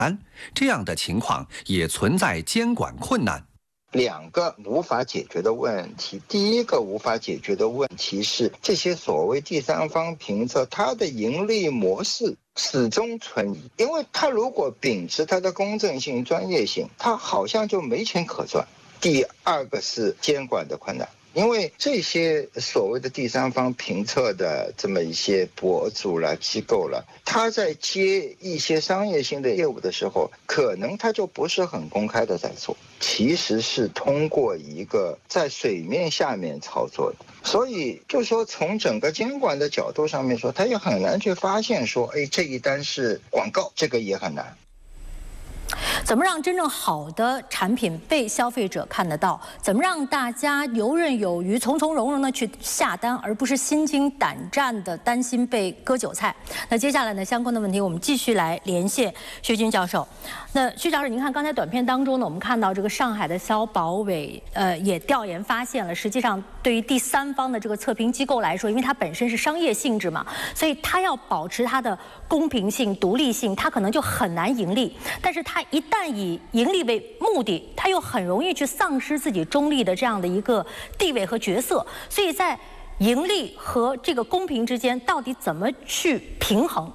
这样的情况也存在监管困难。 两个无法解决的问题，第一个无法解决的问题是这些所谓第三方评测，它的盈利模式始终存疑，因为它如果秉持它的公正性、专业性，它好像就没钱可赚。第二个是监管的困难。因为这些所谓的第三方评测的这么一些博主啦、机构啦，他在接一些商业性的业务的时候，可能他就不是很公开的在做，其实是通过一个在水面下面操作的。所以就说从整个监管的角度上面说，他也很难去发现说，哎，这一单是广告，这个也很难。 怎么让真正好的产品被消费者看得到？怎么让大家游刃有余、从从容容的去下单，而不是心惊胆战的担心被割韭菜？那接下来呢，相关的问题我们继续来连线薛军教授。那薛教授，您看刚才短片当中呢，我们看到这个上海的消保委也调研发现了，实际上对于第三方的这个测评机构来说，因为它本身是商业性质嘛，所以它要保持它的公平性、独立性，它可能就很难盈利。但是它一旦以盈利为目的，它又很容易去丧失自己中立的这样的一个地位和角色。所以在盈利和这个公平之间，到底怎么去平衡？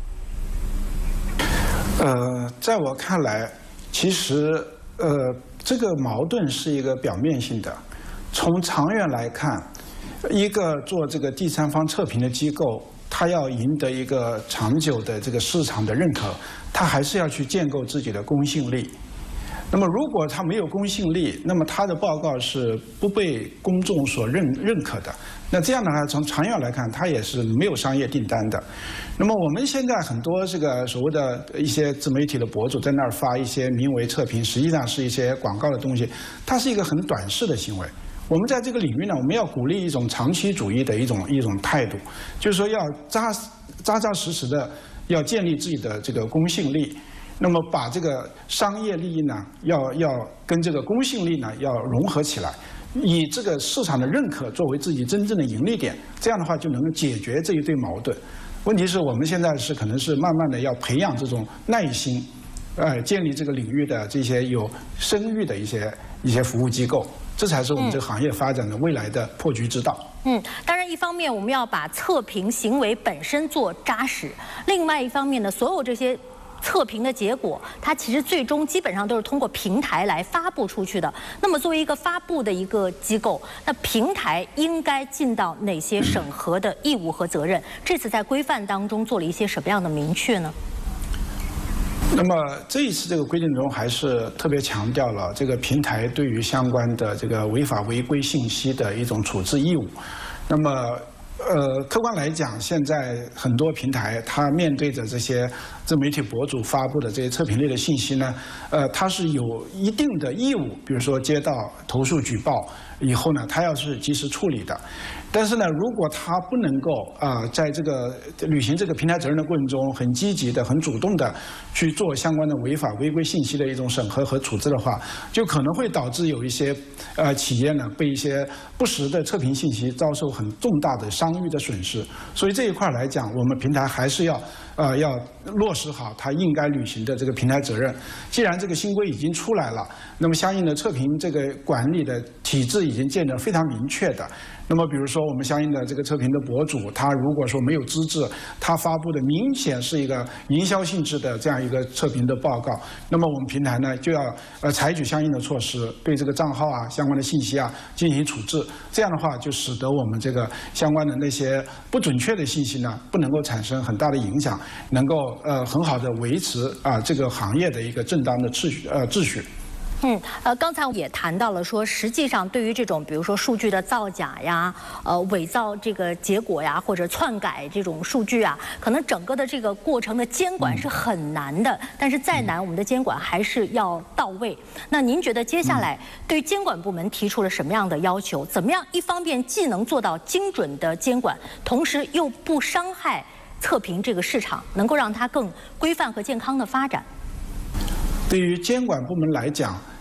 在我看来，其实这个矛盾是一个表面性的。从长远来看，一个做这个第三方测评的机构，它要赢得一个长久的这个市场的认可，它还是要去建构自己的公信力。那么，如果它没有公信力，那么它的报告是不被公众所认可的。那这样的话，从长远来看，它也是没有商业订单的。那么我们现在很多这个所谓的一些自媒体的博主在那儿发一些名为测评，实际上是一些广告的东西，它是一个很短视的行为。我们在这个领域呢，我们要鼓励一种长期主义的一种态度，就是说要扎实实的要建立自己的这个公信力。那么把这个商业利益呢，要跟这个公信力呢要融合起来，以这个市场的认可作为自己真正的盈利点，这样的话就能够解决这一对矛盾。问题是我们现在可能是慢慢的要培养这种耐心，建立这个领域的这些有声誉的一些服务机构，这才是我们这个行业发展的未来的破局之道。 当然，一方面我们要把测评行为本身做扎实，另外一方面呢，所有这些测评的结果，它其实最终基本上都是通过平台来发布出去的。那么作为一个发布的一个机构，那平台应该尽到哪些审核的义务和责任？这次在规范当中做了一些什么样的明确呢？ 那么这一次这个规定中还是特别强调了这个平台对于相关的这个违法违规信息的一种处置义务。那么客观来讲，现在很多平台它面对着这些自媒体博主发布的这些测评类的信息呢，它是有一定的义务，比如说接到投诉举报以后呢，它要是及时处理的。但是呢，如果它不能够在这个履行这个平台责任的过程中，很积极的、很主动的去做相关的违法违规信息的一种审核和处置的话，就可能会导致有一些企业呢被一些不实的测评信息遭受很重大的商誉的损失。所以这一块来讲，我们平台还是要落实好它应该履行的这个平台责任。既然这个新规已经出来了，那么相应的测评这个管理的体制已经建得非常明确的。那么比如说我们相应的这个测评的博主，他如果说没有资质，他发布的明显是一个营销性质的这样一个测评的报告，那么我们平台呢就要采取相应的措施，对这个账号啊、相关的信息啊进行处置。这样的话就使得我们这个相关的那些不准确的信息呢不能够产生很大的影响，能够很好的维持这个行业的一个正当的秩序。 刚才也谈到了说，实际上对于这种比如说数据的造假呀、伪造这个结果呀，或者篡改这种数据啊，可能整个的这个过程的监管是很难的。但是再难，我们的监管还是要到位。那您觉得接下来对监管部门提出了什么样的要求？怎么样一方面既能做到精准的监管，同时又不伤害测评这个市场，能够让它更规范和健康的发展？ 对于监管部门来讲，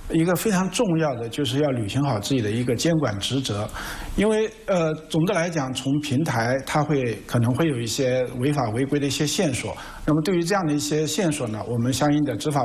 一个非常重要的就是要履行好自己的一个监管职责，因为总的来讲，从平台它可能会有一些违法违规的一些线索，那么对于这样的一些线索呢，我们相应的执法